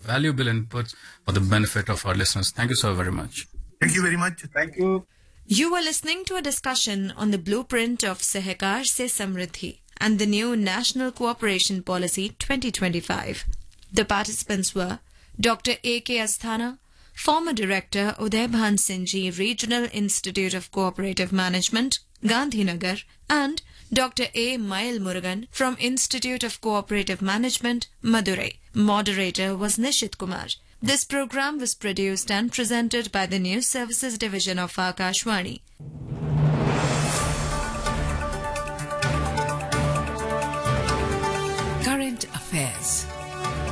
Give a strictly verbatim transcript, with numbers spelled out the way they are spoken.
valuable inputs for the benefit of our listeners. Thank you so very much. Thank you very much. Thank you. You were listening to a discussion on the blueprint of Sahakar Se Samriddhi and the new National Cooperation Policy twenty twenty-five. The participants were Doctor A K Asthana, former Director Udaybhan Singhji Regional Institute of Cooperative Management, Gandhinagar, and Doctor A. Mail Murugan from Institute of Cooperative Management, Madurai. Moderator was Nishit Kumar. This program was produced and presented by the News Services Division of Akashvani.